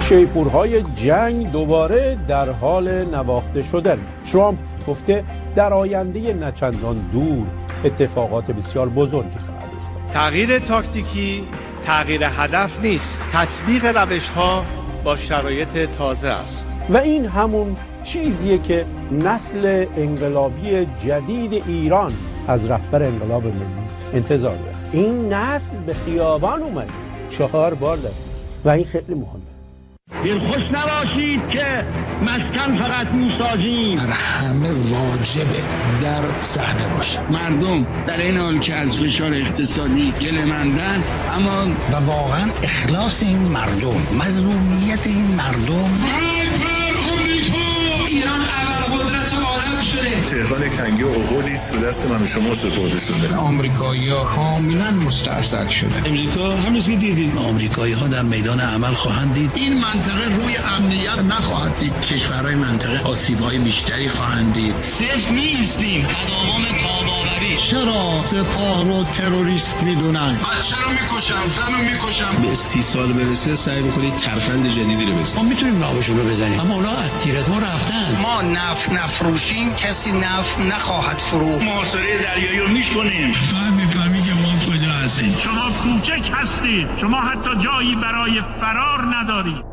شیپورهای جنگ دوباره در حال نواخته شدن. ترامپ گفته در آینده نچندان دور اتفاقات بسیار بزرگی خواهد افتاد. تغییر تاکتیکی تغییر هدف نیست، تطبیق روش‌ها با شرایط تازه است. و این همون چیزیه که نسل انقلابی جدید ایران از رهبر انقلاب ملی انتظار داره. این نسل به خیابان اومد 4 بار دست و این خیلی مهمه. دلخوش نباشید که مسکن فقط میسازیم، در همه واجبه در صحنه باشه. مردم در این حال که از فشار اقتصادی گله‌مندن، اما و واقعا اخلاص این مردم، مظلومیت این مردم. ایران اول قدرت عالم شده. تهران یک تنگی و عقودی است به دست من و شما سپرده شده. آمریکایی‌ها کاملا مستعصل شده. امریکا همین که دیدید، آمریکایی‌ها در میدان عمل خواهند دید. این منطقه روی امنیت نخواهد دید. کشورهای منطقه آسیب‌های بیشتری خواهند دید. صفر نیستیم. تداوم تاباوری. چرا سپاه رو تروریست میدونن؟ بچه رو میکشن، زن رو میکشن. به استیصال برسه سعی میکنید ترفند جدیدی رو بزنید. ما میتونیم نابشون رو بزنیم، اما اونا از تیر از ما رفتن. ما نفت نفروشیم کسی نفت نخواهد فروخت. محاصره دریایی رو میکنیم. میفهمی که ما کجا هستیم. شما کوچک هستید، شما حتی جایی برای فرار ندارید.